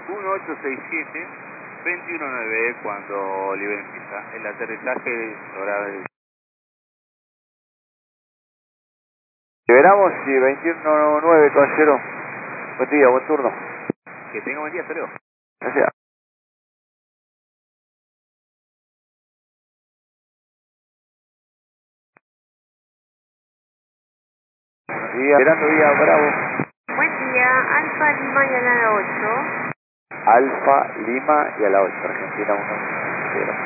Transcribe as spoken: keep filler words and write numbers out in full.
uno ocho seis siete, veintiuno nueve cuando Oliver empieza el aterrizaje logrado. Liberamos y veintiuno nueve, caballero. Buen día, buen turno. Que tenga buen día, hasta luego. Gracias. Buenos días. Esperando día Bravo. Buen día, Alfa Lima y a la ocho. Alfa Lima y a la ocho, Argentina uno cero.